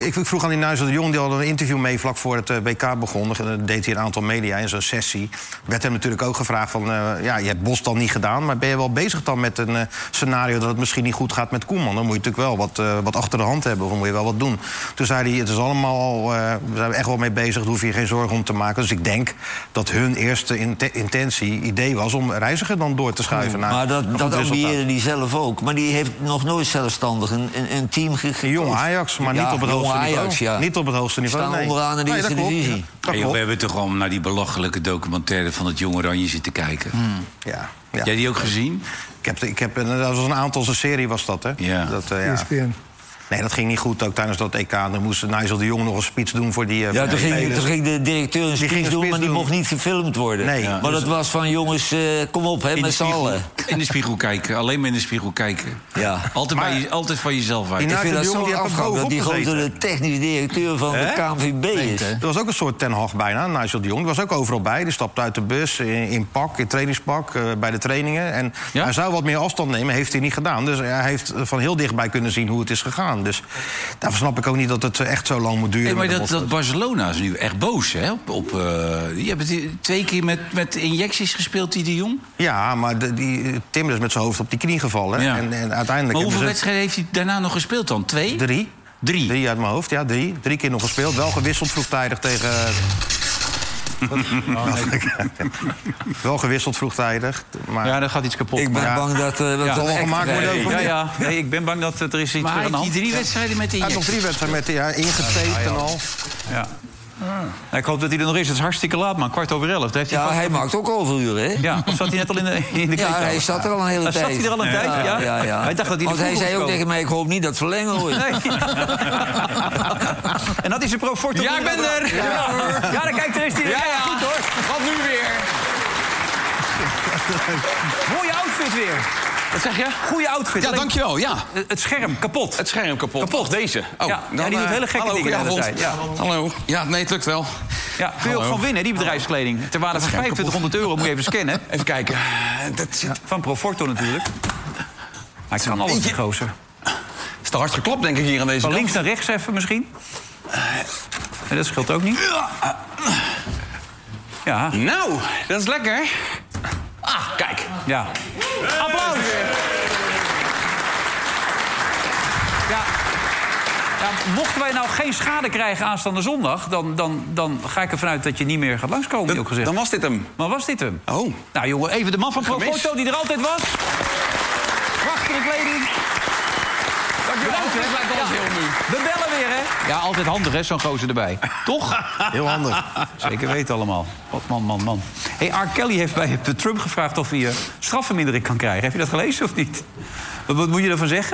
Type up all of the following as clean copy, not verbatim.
Ik vroeg aan die Nigel de Jong, die had een interview mee vlak voor het WK begon. Dan deed hij een aantal media in zo'n sessie. Werd hem natuurlijk ook gevraagd van... je hebt Bos dan niet gedaan, maar ben je wel bezig dan met een scenario... dat het misschien niet goed gaat met Koeman? Dan moet je natuurlijk wel wat achter de hand hebben, of dan moet je wel wat doen. Toen zei hij, het is allemaal we zijn er echt wel mee bezig, daar hoef je geen zorgen om te maken. Dus ik denk dat hun eerste idee was om Reiziger dan door te schuiven. Maar dat ambieerde hij zelf ook. Maar die heeft nog nooit zelfstandig een team gegeven. Jong Ajax, maar niet op het hoogste Ajax, niveau. Ja. Niet op het hoogste niveau, staan onderaan in de eerste divisie. We hebben toch al naar die belachelijke documentaire van het Jong Oranje zitten kijken. Ja. Jij die ook gezien? Ik heb dat was een aantal, zijn serie was dat, hè? Ja. ESPN. Nee, dat ging niet goed, ook tijdens dat EK. Dan moest Nigel de Jong nog een speech doen voor die... toen ging de directeur een speech doen, maar die mocht niet gefilmd worden. Nee. Ja. Maar dat was van, jongens, kom op, hè, met z'n allen. In de spiegel kijken, alleen maar in de spiegel kijken. Ja. Altijd van jezelf uit. Ik vind dat zo afgang dat die gewoon de technische directeur van de KNVB is. Er was ook een soort Ten Hag bijna, Nigel de Jong. Die was ook overal bij. Die stapte uit de bus, in trainingspak, bij de trainingen. En hij zou wat meer afstand nemen, heeft hij niet gedaan. Dus hij heeft van heel dichtbij kunnen zien hoe het is gegaan. Dus daarvoor snap ik ook niet dat het echt zo lang moet duren. Maar dat Barcelona is nu echt boos, hè? Je hebt 2 keer met injecties gespeeld, die de Jong? Ja, maar Timber is met zijn hoofd op die knie gevallen. Ja. En uiteindelijk... Maar hoeveel wedstrijden heeft hij daarna nog gespeeld dan? 2? 3. 3 uit mijn hoofd, ja, 3. 3 keer nog gespeeld. Wel gewisseld vroegtijdig tegen... Wel gewisseld vroegtijdig. Maar... Ja, dan gaat iets kapot. Ik ben bang dat het zal gemaakt worden. Nee, ik ben bang dat er is iets aan de hand. Die 3 wedstrijden met de injecties. Hij heeft nog 3 wedstrijden met ingetaped en al. Ja. Ik hoop dat hij er nog is. Het is hartstikke laat, man. 11:15. Heeft hij maakt ook overuren, hè? Ja, of zat hij net al in de kleedkamer? Ja, hij zat er al een hele tijd. Zat hij er al een tijd? Ja. Hij dacht dat hij Want hij zei ook tegen mij, ik hoop niet dat het verlengen wordt. Nee. En dat is een pro forte. Ja, ik ben er! Ja, dan kijkt er eens die. Ja, goed hoor. Wat nu weer? Mooie outfit weer. Wat zeg je? Goeie outfit. Ja, dankjewel, ja. Het scherm kapot. Het scherm kapot. Kapot. Deze. Oh, ja, die doet hele gekke dingen de hele tijd. Ja. Hallo. Ja, nee, het lukt wel. Ja, kun je ook van winnen, die bedrijfskleding. Ter waarde van €2500 moet je even scannen. Even kijken. Dat zit... Van Proforto natuurlijk. Hij kan alles, die gozer. Is te hard geklopt, denk ik, hier aan deze Van kant. links naar rechts even misschien. Nee, dat scheelt ook niet. Ja. Nou, dat is lekker. Ah, kijk. Ja. Applaus! Ja, mochten wij nou geen schade krijgen aanstaande zondag... dan ga ik ervan uit dat je niet meer gaat langskomen, ook gezegd. Dan was dit hem. Maar was dit hem? Oh. Nou jongen, even de man van Proforto die er altijd was. Prachtige kleding. Bedankt, hè. Blijft alles heel nu. We bellen weer, hè? Ja, altijd handig, hè, zo'n gozer erbij. Toch? Heel handig. Zeker weten allemaal. Wat man. Hey, R. Kelly heeft bij Trump gevraagd of hij strafvermindering kan krijgen. Heb je dat gelezen of niet? Wat moet je ervan zeggen?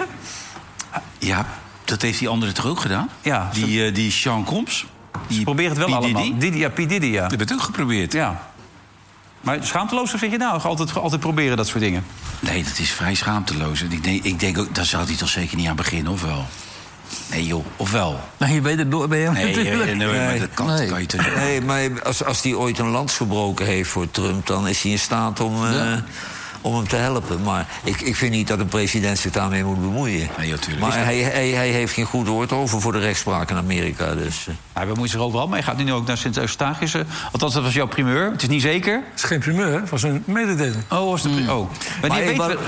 Ja, dat heeft die andere toch ook gedaan? Ja. Die Sean Combs. Ze proberen het wel allemaal. P. Diddy, ja. Dat heb ik ook geprobeerd. Ja. Maar schaamteloos vind je nou? Altijd proberen dat soort dingen? Nee, dat is vrij schaamteloos. Ik denk ook, daar zou hij toch zeker niet aan beginnen, of wel? Nee, joh, of wel? Nee, je weet het door bij hem natuurlijk. Nee, maar dat kan je toch niet. Nee, maar als hij ooit een lans gebroken heeft voor Trump... dan is hij in staat om hem te helpen. Maar ik vind niet dat een president zich daarmee moet bemoeien. Nee, natuurlijk. Maar hij heeft geen goed woord over voor de rechtspraak in Amerika. Dus. Hij bemoeit zich overal, maar hij gaat nu ook naar Sint-Eustatius. Althans, dat was jouw primeur. Het is niet zeker. Het is geen primeur, hè? Het was een mededeling. Oh, was de oh. Maar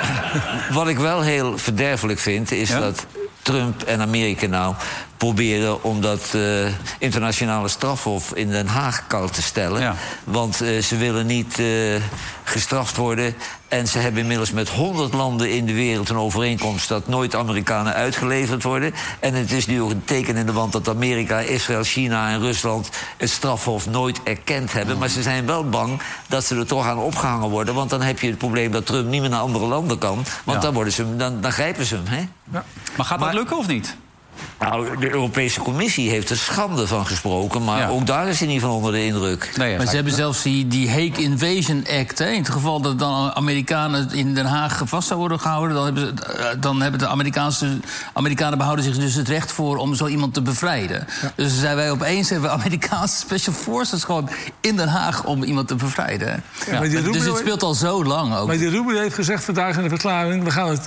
wat ik wel heel verderfelijk vind, is dat Trump en Amerika nou proberen om dat internationale strafhof in Den Haag koud te stellen. Ja. Want ze willen niet gestraft worden. En ze hebben inmiddels met 100 landen in de wereld een overeenkomst dat nooit Amerikanen uitgeleverd worden. En het is nu ook een teken in de wand dat Amerika, Israël, China en Rusland het strafhof nooit erkend hebben. Maar ze zijn wel bang dat ze er toch aan opgehangen worden. Want dan heb je het probleem dat Trump niet meer naar andere landen kan. Want dan grijpen ze hem. Hè? Ja. Maar gaat dat lukken of niet? Nou, de Europese Commissie heeft er schande van gesproken... maar ook daar is hij niet van onder de indruk. Nee, maar ze hebben zelfs die Hague Invasion Act... Hè, in het geval dat dan Amerikanen in Den Haag vast zouden worden gehouden... dan hebben de Amerikanen behouden zich dus het recht voor... om zo iemand te bevrijden. Ja. Dus zijn wij opeens hebben Amerikaanse special forces... gewoon in Den Haag om iemand te bevrijden. Ja. Maar dus het speelt al zo lang ook. Maar die Rubio heeft gezegd vandaag in de verklaring... we gaan het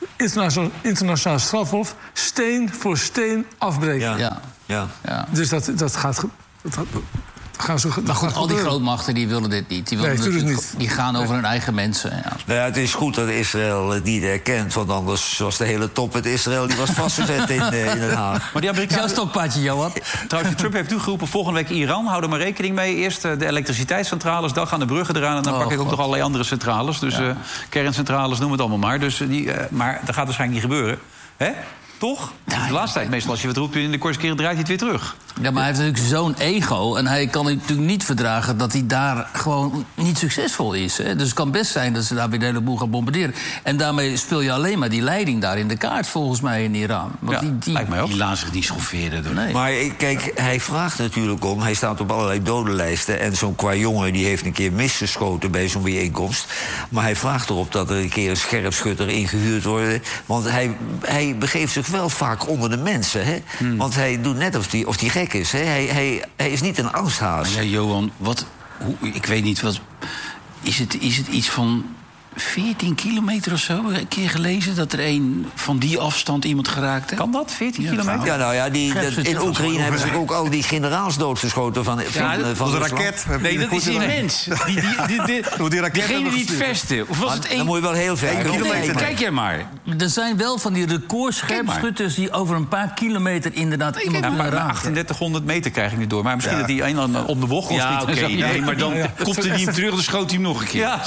internationaal strafhof steen voor steen afbreken. Ja. Dus dat gaat... Maar goed, al die grootmachten die willen dit niet. Die gaan over hun eigen mensen. Ja. Nou ja, het is goed dat Israël het niet erkent. Want anders was de hele top met Israël die was vastgezet in Den Haag. Maar die Amerikanen... Jouw stokpaardje, Johan. Trouwens, Trump heeft toegeroepen volgende week Iran. Hou er maar rekening mee. Eerst de elektriciteitscentrales, dan gaan de bruggen eraan... en dan pak ik ook nog allerlei andere centrales. Dus kerncentrales, noem het allemaal maar. Dus maar dat gaat waarschijnlijk niet gebeuren. Hè? Toch? De laatste tijd, meestal als je wat roept in de kortste keren draait hij het weer terug. Ja, maar hij heeft natuurlijk zo'n ego. En hij kan natuurlijk niet verdragen dat hij daar gewoon niet succesvol is. Hè? Dus het kan best zijn dat ze daar weer de hele boel gaan bombarderen. En daarmee speel je alleen maar die leiding daar in de kaart, volgens mij, in Iran. Want lijkt mij ook. Die laat zich niet schofferen door. Nee. Maar kijk, hij vraagt natuurlijk om... Hij staat op allerlei dodenlijsten. En zo'n qua jongen die heeft een keer misgeschoten bij zo'n bijeenkomst. Maar hij vraagt erop dat er een keer een scherpschutter ingehuurd wordt. Want hij begeeft zich wel vaak onder de mensen. Hè? Want hij doet net of die gek is. Hè? Hij is niet een angsthaas. Ja, Johan, ik weet niet wat... Is het iets van 14 kilometer of zo? Een keer gelezen dat er van die afstand iemand geraakt heeft? Kan dat? 14 kilometer? Ja, nou ja, in Oekraïne hebben ze ook al die generaals doodgeschoten van de raket. Nee, dat is immens. Degene die het verste. Of was het dan moet je wel heel ver kilometer. Kijk jij maar. Er zijn wel van die recordscherpschutters die over een paar kilometer inderdaad iemand kunnen raken. 3800 meter krijg ik nu door. Maar misschien dat die een op de bocht was. Ja, oké. Nee, maar dan komt hij niet terug, dan schoot hij hem nog een keer. Ja,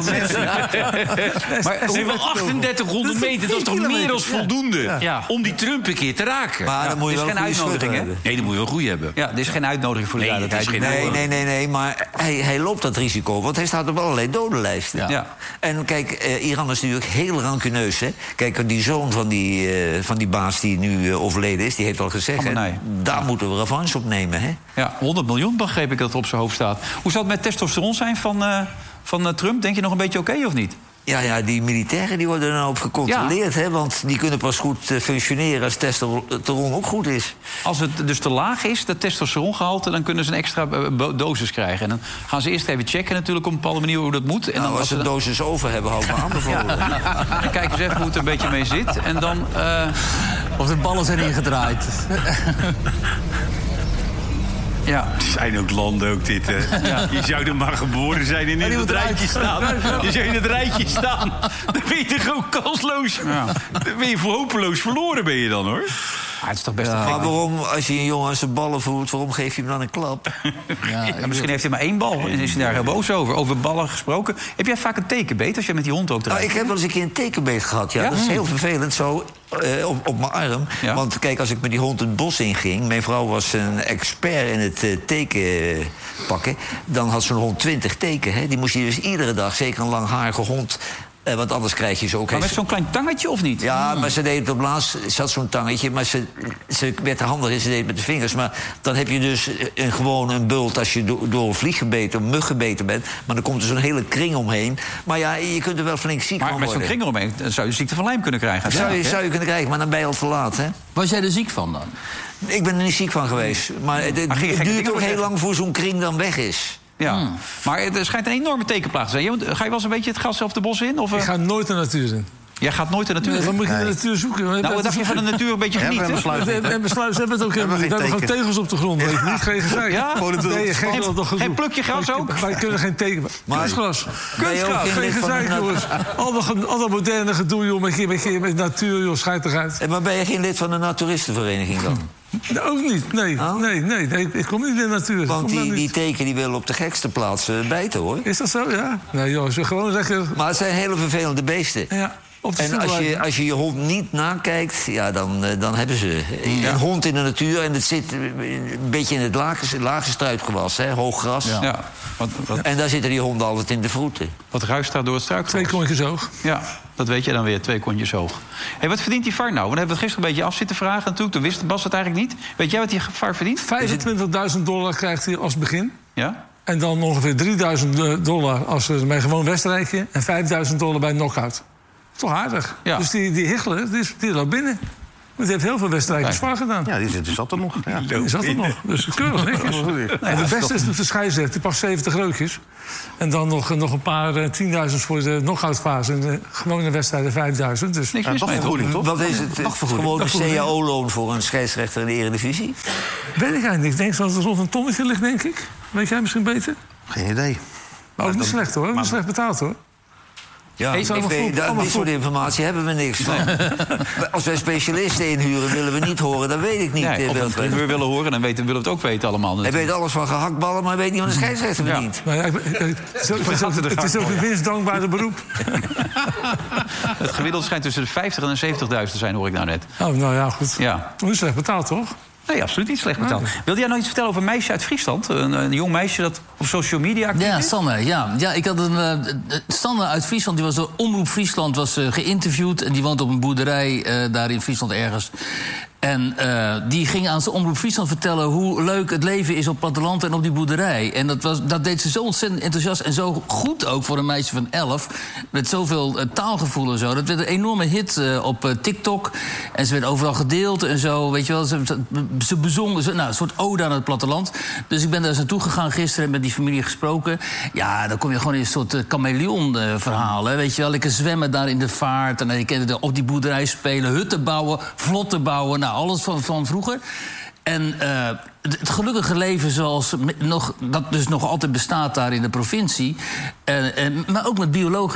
maar wel 3800 meter, dat is toch meer dan voldoende om die Trump een keer te raken? Maar dan moet je wel geen uitnodiging, hè? Nee, dan moet je wel goede hebben. Ja, er is geen uitnodiging voor de duidelijkheid. Nee, maar hij loopt dat risico, want hij staat op allerlei dodenlijsten. Ja. En kijk, Iran is natuurlijk heel rancuneus, hè. Kijk, die zoon van die baas die nu overleden is, die heeft al gezegd... daar moeten we revanche op nemen, hè. Ja, 100 miljoen begreep ik dat er op zijn hoofd staat. Hoe zou het met testosteron zijn van Trump? Denk je nog een beetje oké of niet? Ja, die militairen die worden er nou op gecontroleerd, hè. Want die kunnen pas goed functioneren als testosteron ook goed is. Als het dus te laag is, dat testosterongehalte... dan kunnen ze een extra dosis krijgen. En dan gaan ze eerst even checken natuurlijk op een bepaalde manier hoe dat moet. En dan als ze dosis over hebben, hou ik me aanbevolen. Dan kijken ze even hoe het er een beetje mee zit. En dan... Of de ballen zijn ingedraaid. Ja. Het zijn ook landen, ook dit. Ja. Je zou er maar geboren zijn en in het rijtje staan. Je zou in het rijtje staan. Dan ben je toch ook kansloos. Ja. Dan ben je hopeloos verloren, ben je dan, hoor. Het is toch best maar waarom, als je een jongen aan zijn ballen voelt... waarom geef je hem dan een klap? Misschien heeft hij maar één bal en is hij daar heel boos over. Over ballen gesproken. Heb jij vaak een tekenbeet als je met die hond ook draait? Ik heb wel eens een keer een tekenbeet gehad, ja. Dat is heel vervelend, zo op mijn arm. Ja. Want kijk, als ik met die hond het bos inging... mijn vrouw was een expert in het teken pakken... dan had zo'n hond 20 teken. Hè. Die moest je dus iedere dag, zeker een langharige hond... want anders krijg je ze ook... Maar met zo'n klein tangetje of niet? Ja, maar ze deed het op laatst. Ze had zo'n tangetje, maar ze werd er handig in. Ze deed het met de vingers. Maar dan heb je dus gewoon een bult als je door een vlieg gebeten... een mug gebeten bent. Maar dan komt er zo'n hele kring omheen. Maar ja, je kunt er wel flink ziek van worden. Maar met zo'n kring eromheen zou je ziekte van Lyme kunnen krijgen. Zou je kunnen krijgen, maar dan ben je al te laat, hè? Was jij er ziek van dan? Ik ben er niet ziek van geweest. Maar het duurt ook heel lang voor zo'n kring dan weg is. Ja, maar het schijnt een enorme tekenplaag te zijn. Ga je wel eens een beetje het gas zelf de bos in? Of, Ik ga nooit de natuur in. Jij gaat nooit de natuur in? Nee, dan moet je de natuur zoeken. Nou, wat dacht je van de natuur een beetje genieten? En besluit, ze hebben het ook helemaal niet. We hebben gewoon tegels op de grond. Weet je niet? Geen gezeik. Ja? Nee, geen plukje gras ook? Wij kunnen geen teken... Kunstgras. Geen gezeik, jongens. Al dat moderne gedoe, joh. Met natuur, joh. Schijt eruit. En maar ben je geen lid van de naturistenvereniging dan? Ook niet, nee. Oh? Nee, ik kom niet in de natuur. Want die teken die willen op de gekste plaatsen bijten, hoor. Is dat zo, ja? Nee, joh, ze gewoon lekker... Maar het zijn hele vervelende beesten. Ja. En als je hond niet nakijkt, ja, dan hebben ze een hond in de natuur... en het zit een beetje in het lage struikgewas, hè, hoog gras. Ja. En daar zitten die honden altijd in de vroeten. Wat ruist daar door het struikgewas? 2 kontjes hoog. Ja, dat weet je dan weer, 2 kontjes hoog. Hey, wat verdient die VAR nou? We hebben het gisteren een beetje af zitten vragen natuurlijk. Toen wist Bas het eigenlijk niet. Weet jij wat die VAR verdient? $25.000 krijgt hij als begin. Ja? En dan ongeveer $3.000 als bij gewoon wedstrijdje... en $5.000 bij knockout. Toch aardig. Ja. Dus die Hichler, die loopt binnen. Want hij heeft heel veel wedstrijden zwaar gedaan. Ja, die zat er nog. Ja. Die zat er nog. Dus keurig netjes. En de beste is de scheidsrechter. Die pakt 70 reukjes. En dan nog een paar 10.000 voor de knock-outfase. En de gewone wedstrijden 5.000. Dus niks mis mee, vergoeding, toch? Wat is het gewoon een CAO-loon voor een scheidsrechter in de Eredivisie? Weet ik eigenlijk niet. Ik denk dat het rond een tonnetje ligt, denk ik. Weet jij misschien beter? Geen idee. Maar ook niet slecht, hoor. Niet slecht betaald, hoor. Ja, dit soort informatie hebben we niks van. Als wij specialisten inhuren, willen we niet horen. Dat weet ik niet. Nee, of we willen horen, dan willen we het ook weten allemaal. Hij weet alles van gehaktballen, maar hij weet niet van de scheidsrechter verdient. Ja. Het is ook een winst dankbare beroep. Het gemiddeld schijnt tussen de 50 en de 70.000 te zijn, hoor ik nou net. Oh, nou ja, goed. Ja. Niet slecht betaald, toch? Nee, absoluut niet slecht betaald. Wilde jij nou iets vertellen over een meisje uit Friesland? Een jong meisje dat op social media actief is? Ja, Sanne. Ja, ik had Sanne uit Friesland, die was door Omroep Friesland geïnterviewd. En die woont op een boerderij daar in Friesland ergens. En die ging aan zijn Omroep Friesland vertellen hoe leuk het leven is op platteland en op die boerderij. En dat deed ze zo ontzettend enthousiast en zo goed ook voor een meisje van 11. Met zoveel taalgevoel en zo. Dat werd een enorme hit op TikTok. En ze werd overal gedeeld en zo. Weet je wel, ze bezongen een soort ode aan het platteland. Dus ik ben daar eens naartoe gegaan gisteren en met die familie gesproken. Ja, dan kom je gewoon in een soort chameleon-verhaal. Weet je wel, lekker zwemmen daar in de vaart. En je kent op die boerderij spelen, hutten bouwen, vlotten bouwen. Nou, alles van vroeger. En het gelukkige leven zoals dat dus nog altijd bestaat daar in de provincie. Maar ook met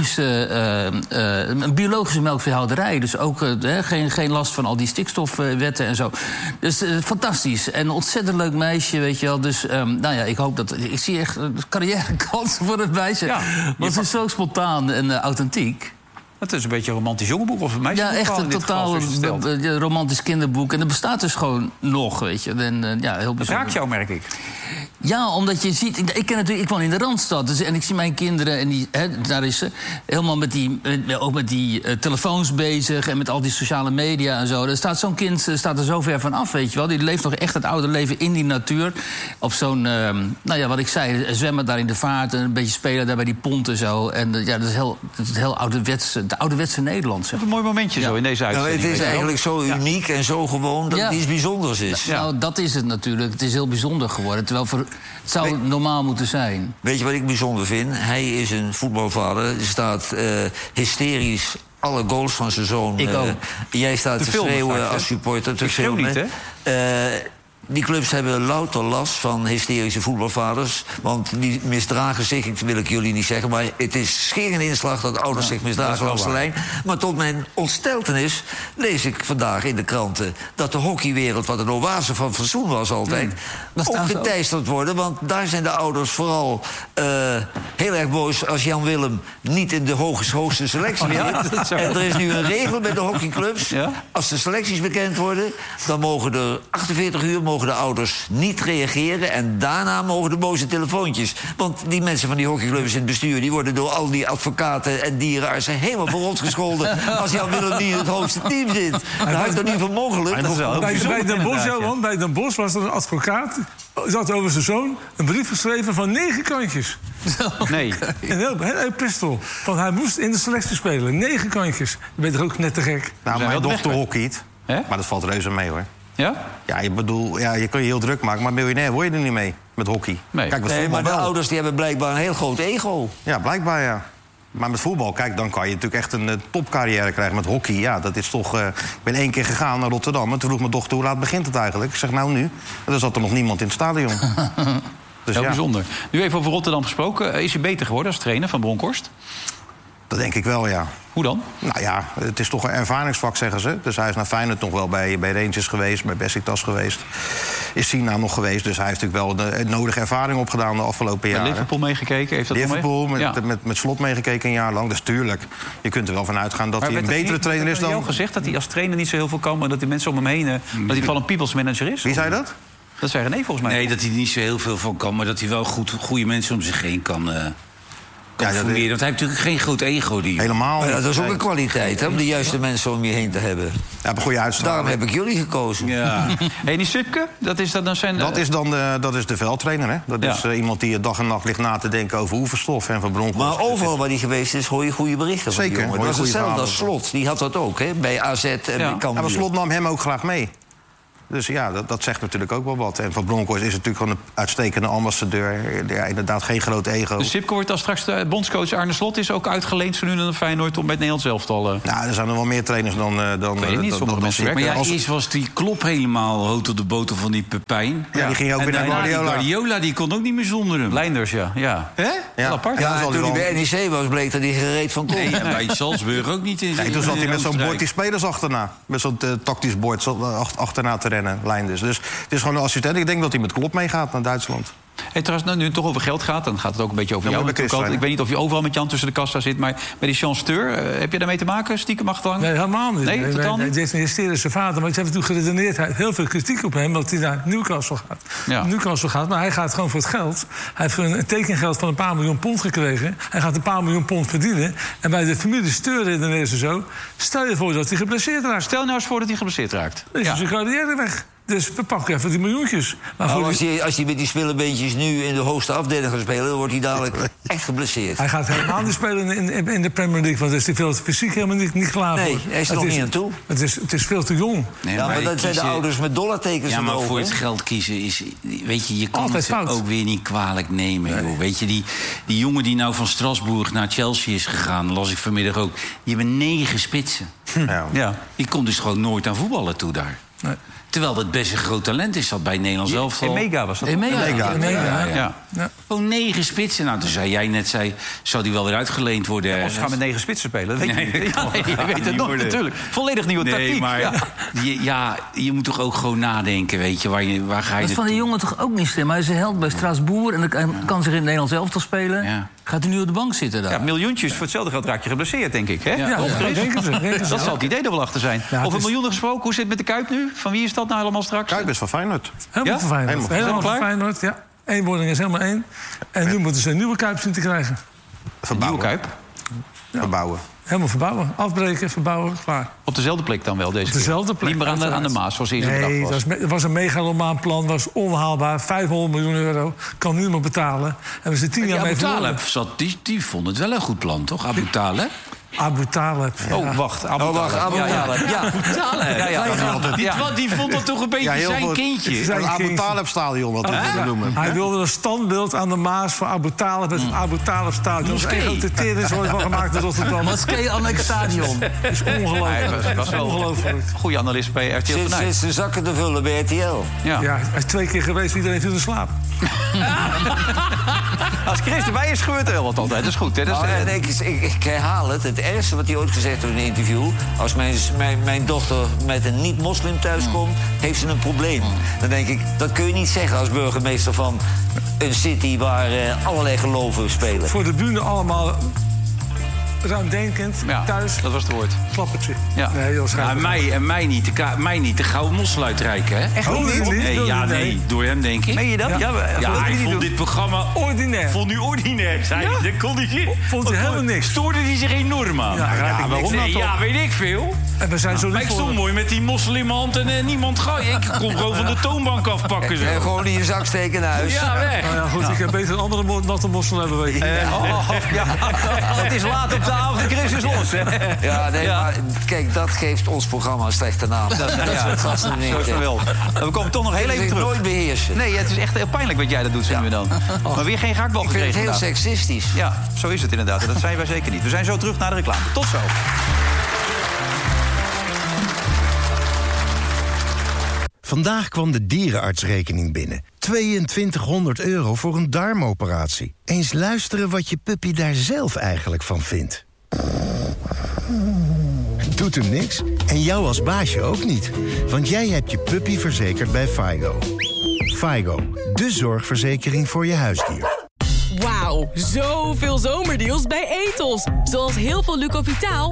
biologische melkveehouderij. Dus ook geen last van al die stikstofwetten en zo. Dus fantastisch. En een ontzettend leuk meisje, weet je wel. Dus ik hoop dat... Ik zie echt carrièrekansen voor het meisje. Ja, want ze is zo spontaan en authentiek. Het is een beetje een romantisch jongenboek of een meisjesboek. Ja, echt een totaal romantisch kinderboek. En dat bestaat dus gewoon nog, weet je. En, heel bijzonder. Dat raakt jou, merk ik. Ja, omdat je ziet... Ik woon in de Randstad. Dus, en ik zie mijn kinderen, en daar is ze... helemaal met die telefoons bezig... en met al die sociale media en zo. Er staat zo'n kind er zo ver van af, weet je wel. Die leeft nog echt het oude leven in die natuur. Op zo'n, wat ik zei, zwemmen daar in de vaart... en een beetje spelen daar bij die pont en zo. En dat is heel ouderwets... Het ouderwetse Nederland, zeg. Een mooi momentje zo in deze uitzending. Het is eigenlijk zo uniek en zo gewoon dat het iets bijzonders is. Nou, dat is het natuurlijk. Het is heel bijzonder geworden. Terwijl het zou normaal moeten zijn. Weet je wat ik bijzonder vind? Hij is een voetbalvader. Die staat hysterisch alle goals van zijn zoon. Jij staat te schreeuwen als supporter. Te filmen. Niet, hè? Die clubs hebben louter last van hysterische voetbalvaders. Want die misdragen zich, wil ik jullie niet zeggen... maar het is scherende inslag dat ouders zich misdragen langs de lijn. Maar tot mijn ontsteltenis lees ik vandaag in de kranten... dat de hockeywereld, wat een oase van fatsoen was altijd... ook geteisterd worden. Want daar zijn de ouders vooral heel erg boos... als Jan Willem niet in de hoogste selectie zit. En er is nu een regel bij de hockeyclubs. Ja? Als de selecties bekend worden... dan mogen er 48 uur... mogen de ouders niet reageren en daarna mogen de boze telefoontjes. Want die mensen van die hockeyclubs in het bestuur... die worden door al die advocaten en dierenartsen helemaal voor ons gescholden... als Jan Willem niet in het hoogste team zit. Dat is toch niet voor mogelijk? Bij Den Bosch was er een advocaat... zat over zijn zoon een brief geschreven van 9 kantjes. Nee. Een heel pistol. Van hij moest in de selectie spelen. 9 kantjes. Je bent er ook net te gek. Nou, mijn dochter hockeyt. Maar dat valt reuze mee, hoor. Ja? Ja, je kan je heel druk maken, maar miljonair word je er niet mee met hockey. Nee. Kijk, maar de ouders die hebben blijkbaar een heel groot ego. Ja, blijkbaar, ja. Maar met voetbal, kijk, dan kan je natuurlijk echt een topcarrière krijgen. Met hockey, ja, dat is toch... ik ben 1 keer gegaan naar Rotterdam en toen vroeg mijn dochter... hoe laat begint het eigenlijk? Ik zeg, nou nu. En dan zat er nog niemand in het stadion. Dus heel bijzonder. Nu even over Rotterdam gesproken. Is hij beter geworden als trainer van Bronkhorst? Dat denk ik wel, ja. Hoe dan? Nou ja, het is toch een ervaringsvak, zeggen ze. Dus hij is naar Feyenoord nog wel bij Rangers geweest, bij Besiktas geweest. Is Sina nog geweest, dus hij heeft natuurlijk wel de nodige ervaring opgedaan de afgelopen jaren. Met Liverpool meegekeken? Heeft dat Liverpool, met Slot meegekeken een jaar lang. Dus tuurlijk, je kunt er wel van uitgaan dat hij een betere trainer is dan... Heb je al gezegd dat hij als trainer niet zo heel veel kan... maar dat die mensen om hem heen, dat hij van een people's manager is? Wie zei dat? Dat zei René volgens mij. Nee, dat hij er niet zo heel veel van kan... maar dat hij wel goede mensen om zich heen kan... conformeren. Want hij heeft natuurlijk geen groot ego. Helemaal niet. Dat is ook een kwaliteit, hè, om de juiste mensen om je heen te hebben. Ja, een goede uitstraling. Daarom heb ik jullie gekozen. Ja. En die Sipke, dat is de veldtrainer, hè? Dat is iemand die dag en nacht ligt na te denken over oefenstof en verbronken. Maar overal waar hij geweest is, hoor je goede berichten van die Zeker, jongen. Dat was hetzelfde als Slot. Die had dat ook, hè? Bij AZ en bij Cambuur. Ja, maar Slot nam hem ook graag mee. Dus ja, dat zegt natuurlijk ook wel wat. En Van Bronckhorst is natuurlijk gewoon een uitstekende ambassadeur. Ja, inderdaad, geen groot ego. Dus Sipke wordt als straks de bondscoach Arne Slot is ook uitgeleend zo nu naar Feyenoord om met Nederlands elftal. Nou, er zijn nog wel meer trainers dan Sipke. Maar ja, eerst was die Klop helemaal hout op de boter van die Pepijn. Ja, die ging ook weer naar Guardiola. Guardiola die kon ook niet meer zonder hem. Leinders, ja. Hè? Ja, apart. Ja, toen hij bij NEC was, bleek dat hij gereed van kon. Nee, en bij Salzburg ook niet. Nee, toen zat hij met zo'n bord die spelers achterna. Met zo'n tactisch bord achterna te rennen, Leinders. Dus het is gewoon een assistent. Ik denk dat hij met Klop meegaat naar Duitsland. Hey, trouwens, nu het toch over geld gaat, dan gaat het ook een beetje over jou. Ik weet niet of je overal met Jan tussen de kassa zit, maar bij die chanceur, heb je daarmee te maken? Stiekem achterlang? Nee, helemaal niet. Nee, totaal niet? Hij investeerde zijn vader, maar ik heb toen geredeneerd. Hij heeft heel veel kritiek op hem, dat hij naar Newcastle gaat. Ja. Newcastle gaat, maar hij gaat gewoon voor het geld. Hij heeft een tekengeld van een paar miljoen pond gekregen. Hij gaat een paar miljoen pond verdienen. En bij de familie Steur redeneert ze zo. Stel je voor dat hij geblesseerd raakt. Stel nou eens voor dat hij geblesseerd raakt. Dan is zijn carrière weg. Dus we pakken even die miljoentjes. Maar Nou, als hij met die spillebeentjes nu in de hoogste afdeling gaat spelen, dan wordt hij dadelijk echt geblesseerd. Hij gaat helemaal niet spelen in de Premier League, want daar is hij veel fysiek helemaal niet klaar voor. Nee, hij is er nog niet aan toe. Het is veel te jong. Nee, ja, maar dat zijn de ouders met dollartekens. Ja, maar omhoog, voor het geld kiezen is... Weet je kan altijd het fout. ook weer niet kwalijk nemen, joh. Weet je, die jongen die nou van Strasbourg naar Chelsea is gegaan, las ik vanmiddag ook. Die hebben 9 spitsen. Ja. Die komt dus gewoon nooit aan voetballen toe daar. Nee. Terwijl het best een groot talent is, dat bij Nederlands elftal. Emega was dat. Emega. Ja. Gewoon 9 spitsen. Nou, toen zei jij net, zou die wel weer uitgeleend worden? Of ze gaan met 9 spitsen spelen, dat weet je niet. Je weet het nog, natuurlijk. Volledig nieuwe tactiek. Maar je moet toch ook gewoon nadenken, weet je. Waar ga je dat is van die jongen toch ook niet slim. Hij is een held bij Strasbourg en dan kan zich in het Nederlands elftal spelen. Ja. Gaat hij nu op de bank zitten daar? Ja, miljoentjes voor hetzelfde geld raak je geblesseerd, denk ik. Hè? Dat zal het idee er wel achter zijn. Over miljoenen gesproken, hoe zit het met de Kuip nu? Van wie is dat nou helemaal straks? Kuip is van Feyenoord. Helemaal van Feyenoord. Helemaal van Feyenoord, ja. 1 wording is helemaal 1. En nu moeten ze een nieuwe Kuip zien te krijgen. Een nieuwe Kuip? Verbouwen. Helemaal verbouwen. Afbreken, verbouwen, klaar. Op dezelfde plek dan wel, deze Op dezelfde plek. Niet meer aan de Maas, zoals eerst bedacht was. Nee, dat was een megalomaan plan. Dat was onhaalbaar. 500 miljoen euro. Kan niemand betalen. En we zijn 10 jaar mee verloren. Abu Taleb die vond het wel een goed plan, toch? Abu Taleb? Abu Taleb. Ja. Oh, wacht. Abu Taleb. Die vond dat toch een beetje zijn kindje. Het Abu Taleb stadion, wat we willen noemen. Hij wilde een standbeeld aan de Maas voor Abu Taleb. Het Abu Taleb stadion. Dat is een grote teringzooi van gemaakt in Rotterdam. Moskee Annex Stadion. Dat is ongelooflijk. Dat was wel ongelooflijk. Goede analist bij RTL Vanuit. Sinds de zakken te vullen bij RTL. Ja, hij is 2 keer geweest. Iedereen viel in slaap. Als Chris erbij is, gebeurt er wat altijd. Dat is goed. Hè? Ik herhaal het. Het ergste wat hij ooit gezegd heeft in een interview. Als mijn dochter met een niet-moslim thuiskomt, heeft ze een probleem. Dan denk ik, dat kun je niet zeggen als burgemeester van een city waar allerlei geloven spelen. Voor de bühne allemaal ruimdenkend, thuis. Dat was het woord. Klappertje. Ja. Nee, heel schijnlijk. Mij niet de gouden mossel uitreiken, hè? Echt niet? Nee, door hem, denk ik. Meen je dat? Ja, hij vond dit programma ordinair. Vond u ordinair, zei hij. Dat kon hij vond hij helemaal niks. Stoorde hij zich enorm aan. Waarom dan toch? Ja, weet ik veel. En we zijn zo maar ik stond mooi met die mossel in mijn hand en niemand ga. Ik kon gewoon van de toonbank afpakken. Zo. En gewoon in je zak steken naar huis. Ja, weg. Nou ja, goed, ik heb beter een andere natte mossel hebben, weet je. Het is laat op de avond, de Chris is los, hè? Ja, nee, maar kijk, dat geeft ons programma een slechte naam. Dat soort gasten niet. We komen toch nog heel even terug. Nooit beheersen. Nee, het is echt heel pijnlijk wat jij dat doet, zien we dan. Maar weer geen gehaktbal gekregen. Ik vind het heel seksistisch. Ja, zo is het inderdaad. En dat zijn wij zeker niet. We zijn zo terug naar de reclame. Tot zo. Vandaag kwam de dierenartsrekening binnen. 2200 € voor een darmoperatie. Eens luisteren wat je puppy daar zelf eigenlijk van vindt. Doet hem niks? En jou als baasje ook niet. Want jij hebt je puppy verzekerd bij Faygo. Faygo, de zorgverzekering voor je huisdier. Wauw, zoveel zomerdeals bij Ethos. Zoals heel veel Lucovitaal